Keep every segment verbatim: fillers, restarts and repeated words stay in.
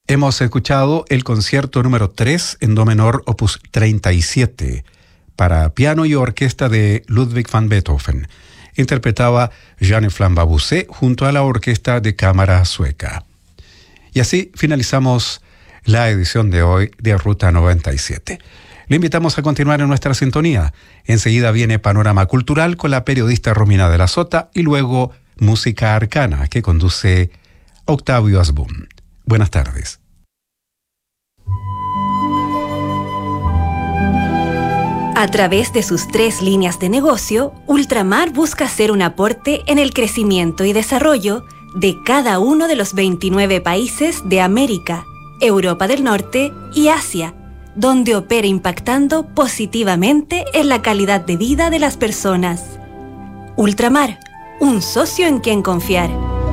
Hemos escuchado el concierto número tres en do menor, opus treinta y siete, para piano y orquesta de Ludwig van Beethoven. Interpretaba Jeanne Flambabuset junto a la orquesta de cámara sueca. Y así finalizamos la edición de hoy de Ruta noventa y siete. Le invitamos a continuar en nuestra sintonía. Enseguida viene Panorama Cultural con la periodista Romina de la Sota y luego Música Arcana, que conduce Octavio Asbun. Buenas tardes. A través de sus tres líneas de negocio, Ultramar busca hacer un aporte en el crecimiento y desarrollo de cada uno de los veintinueve países de América, Europa del Norte y Asia, donde opera impactando positivamente en la calidad de vida de las personas. Ultramar, un socio en quien confiar.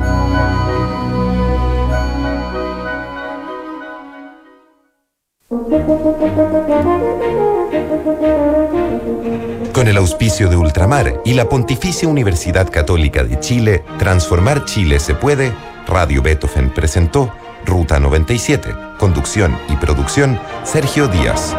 Con el auspicio de Ultramar y la Pontificia Universidad Católica de Chile, Transformar Chile se puede, Radio Beethoven presentó Ruta noventa y siete, conducción y producción, Sergio Díaz.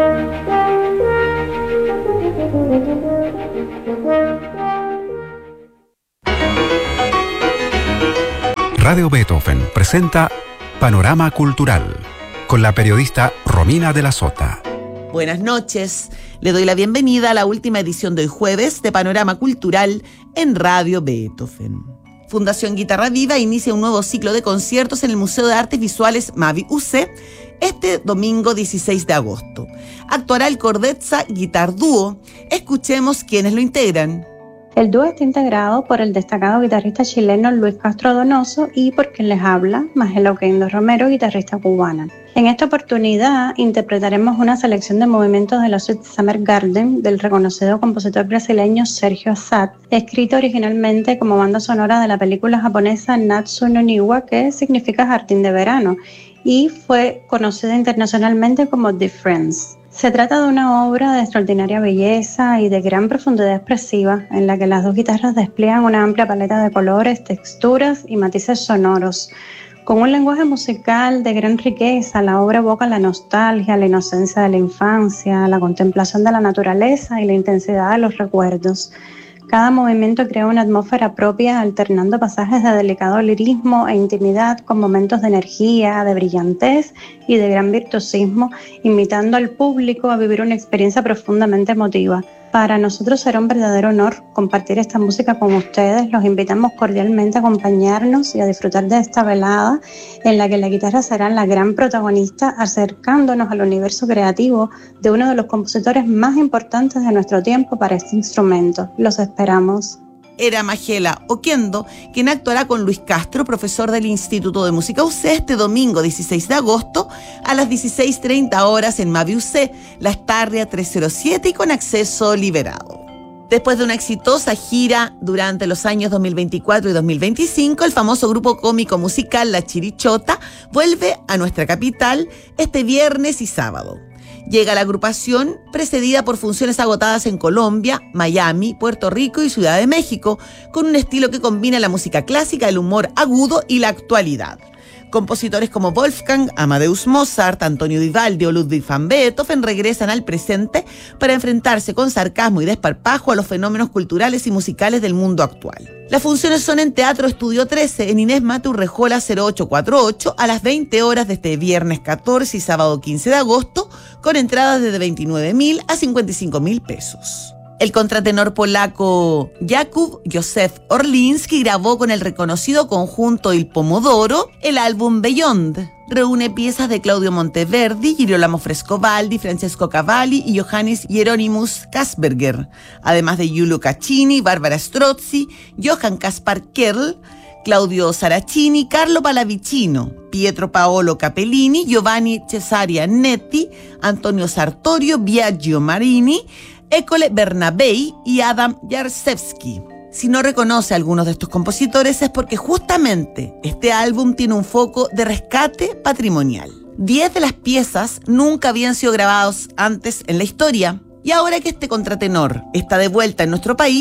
Radio Beethoven presenta Panorama Cultural con la periodista Romina de la Sota. Buenas noches. Le doy la bienvenida a la última edición de hoy jueves de Panorama Cultural en Radio Beethoven. Fundación Guitarra Viva inicia un nuevo ciclo de conciertos en el Museo de Artes Visuales Mavi U C este domingo dieciséis de agosto. Actuará el Cordezza Guitar Dúo. Escuchemos quiénes lo integran. El dúo está integrado por el destacado guitarrista chileno Luis Castro Donoso y por quien les habla, Magela Oquendo Romero, guitarrista cubana. En esta oportunidad interpretaremos una selección de movimientos de la suite Summer Garden del reconocido compositor brasileño Sergio Assad, escrito originalmente como banda sonora de la película japonesa Natsu no Niwa, que significa jardín de verano, y fue conocida internacionalmente como The Friends. Se trata de una obra de extraordinaria belleza y de gran profundidad expresiva, en la que las dos guitarras despliegan una amplia paleta de colores, texturas y matices sonoros. Con un lenguaje musical de gran riqueza, la obra evoca la nostalgia, la inocencia de la infancia, la contemplación de la naturaleza y la intensidad de los recuerdos. Cada movimiento crea una atmósfera propia, alternando pasajes de delicado lirismo e intimidad con momentos de energía, de brillantez y de gran virtuosismo, invitando al público a vivir una experiencia profundamente emotiva. Para nosotros será un verdadero honor compartir esta música con ustedes. Los invitamos cordialmente a acompañarnos y a disfrutar de esta velada en la que la guitarra será la gran protagonista, acercándonos al universo creativo de uno de los compositores más importantes de nuestro tiempo para este instrumento. Los esperamos. Era Magela Oquendo, quien actuará con Luis Castro, profesor del Instituto de Música U C, este domingo dieciséis de agosto a las dieciséis treinta horas en Mavi U C, La Estarria trescientos siete y con acceso liberado. Después de una exitosa gira durante los años dos mil veinticuatro y dos mil veinticinco, el famoso grupo cómico musical La Chirichota vuelve a nuestra capital este viernes y sábado. Llega la agrupación precedida por funciones agotadas en Colombia, Miami, Puerto Rico y Ciudad de México, con un estilo que combina la música clásica, el humor agudo y la actualidad. Compositores como Wolfgang Amadeus Mozart, Antonio Vivaldi o Ludwig van Beethoven regresan al presente para enfrentarse con sarcasmo y desparpajo a los fenómenos culturales y musicales del mundo actual. Las funciones son en Teatro Estudio trece, en Inés Mate Urrejola cero ocho cuatro ocho, a las veinte horas de este viernes catorce y sábado quince de agosto, con entradas desde veintinueve mil a cincuenta y cinco mil pesos. El contratenor polaco Jakub Józef Orliński grabó con el reconocido conjunto Il Pomodoro el álbum Beyond. Reúne piezas de Claudio Monteverdi, Girolamo Frescobaldi, Francesco Cavalli y Johannes Hieronymus Kasperger, además de Giulio Caccini, Barbara Strozzi, Johann Caspar Kerl, Claudio Saracini, Carlo Pallavicino, Pietro Paolo Capellini, Giovanni Cesare Netti, Antonio Sartorio, Biagio Marini, École Bernabei y Adam Jarzewski. Si no reconoce a algunos de estos compositores es porque justamente este álbum tiene un foco de rescate patrimonial. Diez de las piezas nunca habían sido grabadas antes en la historia, y ahora que este contratenor está de vuelta en nuestro país,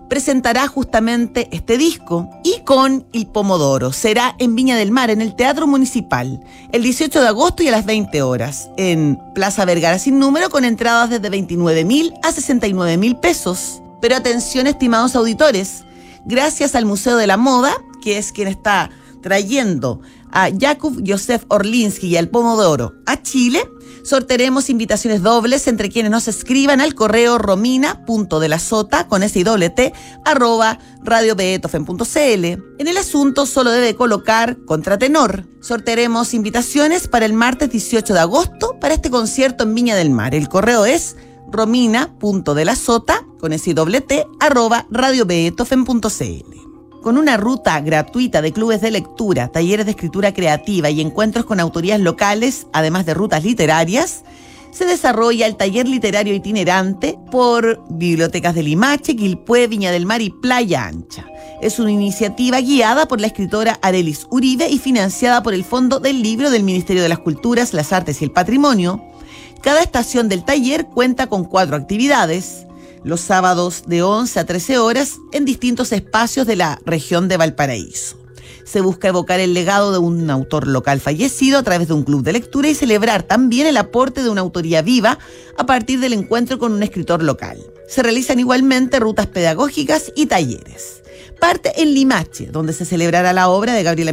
presentará justamente este disco y con Il Pomodoro. Será en Viña del Mar, en el Teatro Municipal, el dieciocho de agosto y a las veinte horas, en Plaza Vergara sin número, con entradas desde veintinueve mil a sesenta y nueve mil pesos. Pero atención, estimados auditores, gracias al Museo de la Moda, que es quien está trayendo a Jakub Józef Orliński y al Pomodoro a Chile, sortearemos invitaciones dobles entre quienes nos escriban al correo romina.delasota, con S y doble T, arroba radio beethoven punto c l. En el asunto solo debe colocar contratenor. Sortearemos invitaciones para el martes dieciocho de agosto para este concierto en Viña del Mar. El correo es romina.delasota, con S y doble T, arroba radio beethoven punto c l. Con una ruta gratuita de clubes de lectura, talleres de escritura creativa y encuentros con autorías locales, además de rutas literarias, se desarrolla el taller literario itinerante por bibliotecas de Limache, Quilpué, Viña del Mar y Playa Ancha. Es una iniciativa guiada por la escritora Arelis Uribe y financiada por el Fondo del Libro del Ministerio de las Culturas, las Artes y el Patrimonio. Cada estación del taller cuenta con cuatro actividades, los sábados de once a trece horas en distintos espacios de la región de Valparaíso. Se busca evocar el legado de un autor local fallecido a través de un club de lectura y celebrar también el aporte de una autoría viva a partir del encuentro con un escritor local. Se realizan igualmente rutas pedagógicas y talleres. Parte en Limache, donde se celebrará la obra de Gabriela